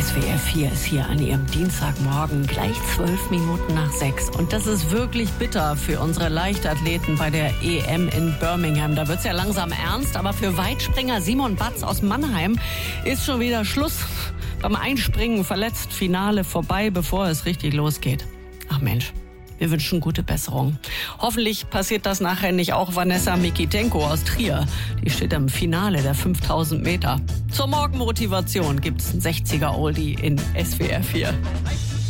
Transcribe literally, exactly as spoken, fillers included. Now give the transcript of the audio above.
S W R vier ist hier an Ihrem Dienstagmorgen gleich zwölf Minuten nach sechs. Und das ist wirklich bitter für unsere Leichtathleten bei der E M in Birmingham. Da wird's ja langsam ernst, aber für Weitspringer Simon Batz aus Mannheim ist schon wieder Schluss. Beim Einspringen verletzt, Finale vorbei, bevor es richtig losgeht. Ach Mensch. Wir wünschen gute Besserung. Hoffentlich passiert das nachher nicht auch Vanessa Mikitenko aus Trier. Die steht im Finale der fünftausend Meter. Zur Morgenmotivation gibt's einen sechziger Oldie in S W R vier.